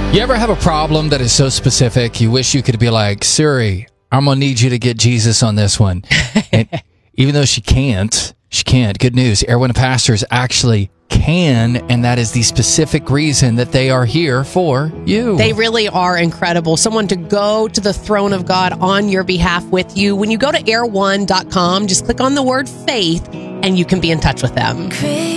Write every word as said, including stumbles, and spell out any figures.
You ever have a problem that is so specific, you wish you could be like, Siri, I'm going to need you to get Jesus on this one. And even though she can't, she can't. Good news. Erwin Pastors actually can, and that is the specific reason that they are here for you. They really are incredible. Someone to go to the throne of God on your behalf with you. When you go to air one dot com, just click on the word faith, and you can be in touch with them.